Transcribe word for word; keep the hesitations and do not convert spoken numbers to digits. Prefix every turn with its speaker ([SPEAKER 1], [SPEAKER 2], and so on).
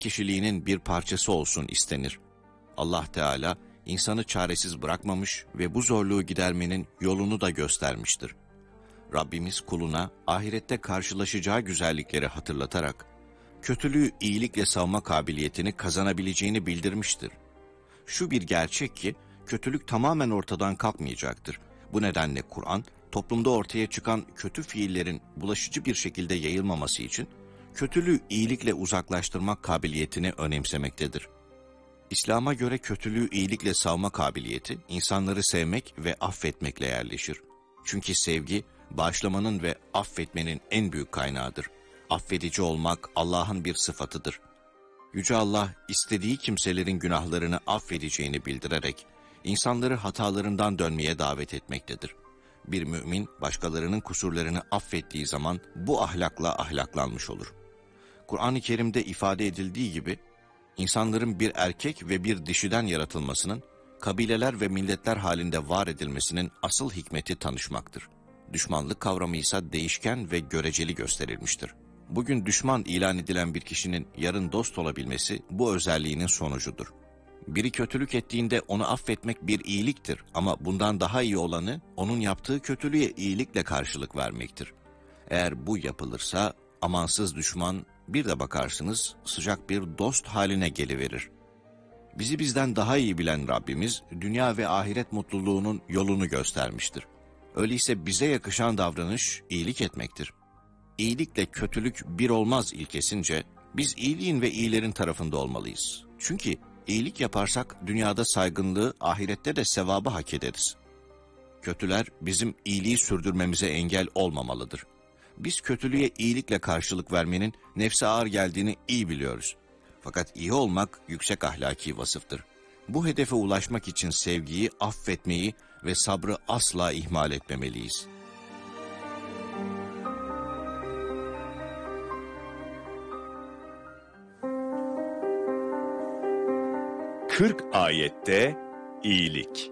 [SPEAKER 1] kişiliğinin bir parçası olsun istenir. Allah Teala insanı çaresiz bırakmamış ve bu zorluğu gidermenin yolunu da göstermiştir. Rabbimiz kuluna ahirette karşılaşacağı güzellikleri hatırlatarak, kötülüğü iyilikle savma kabiliyetini kazanabileceğini bildirmiştir. Şu bir gerçek ki, kötülük tamamen ortadan kalkmayacaktır. Bu nedenle Kur'an, toplumda ortaya çıkan kötü fiillerin bulaşıcı bir şekilde yayılmaması için, kötülüğü iyilikle uzaklaştırmak kabiliyetini önemsemektedir. İslam'a göre kötülüğü iyilikle savma kabiliyeti, insanları sevmek ve affetmekle yerleşir. Çünkü sevgi, bağışlamanın ve affetmenin en büyük kaynağıdır. Affedici olmak Allah'ın bir sıfatıdır. Yüce Allah, istediği kimselerin günahlarını affedeceğini bildirerek, insanları hatalarından dönmeye davet etmektedir. Bir mümin, başkalarının kusurlarını affettiği zaman bu ahlakla ahlaklanmış olur. Kur'an-ı Kerim'de ifade edildiği gibi, İnsanların bir erkek ve bir dişiden yaratılmasının, kabileler ve milletler halinde var edilmesinin asıl hikmeti tanışmaktır. Düşmanlık kavramı ise değişken ve göreceli gösterilmiştir. Bugün düşman ilan edilen bir kişinin yarın dost olabilmesi bu özelliğinin sonucudur. Biri kötülük ettiğinde onu affetmek bir iyiliktir ama bundan daha iyi olanı onun yaptığı kötülüğe iyilikle karşılık vermektir. Eğer bu yapılırsa amansız düşman bir de bakarsınız sıcak bir dost haline geliverir. Bizi bizden daha iyi bilen Rabbimiz dünya ve ahiret mutluluğunun yolunu göstermiştir. Öyleyse bize yakışan davranış iyilik etmektir. İyilikle kötülük bir olmaz ilkesince biz iyiliğin ve iyilerin tarafında olmalıyız. Çünkü iyilik yaparsak dünyada saygınlığı, ahirette de sevabı hak ederiz. Kötüler bizim iyiliği sürdürmemize engel olmamalıdır. Biz kötülüğe iyilikle karşılık vermenin nefse ağır geldiğini iyi biliyoruz. Fakat iyi olmak yüksek ahlaki vasıftır. Bu hedefe ulaşmak için sevgiyi, affetmeyi ve sabrı asla ihmal etmemeliyiz.
[SPEAKER 2] kırk ayette iyilik.